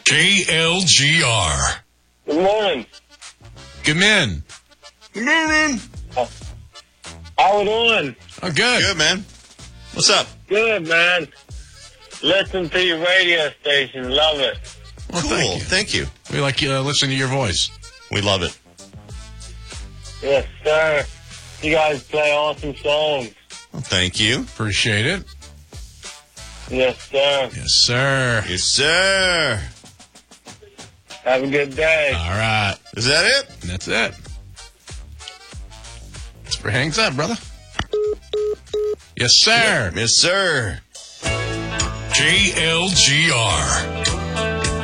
KLGR. Good morning. Good man. Good morning. How we doing? Oh, good. Good, man. What's up? Good, man. Listen to your radio station. Love it. Well, Cool. Thank you. Thank you. We like listening to your voice. We love it. Yes, sir. You guys play awesome songs. Well, thank you. Appreciate it. Yes, sir. Yes, sir. Yes, sir. Have a good day. All right. Is that it? That's it. That's where hangs up, brother. Yes, sir. Yes, sir. KLGR.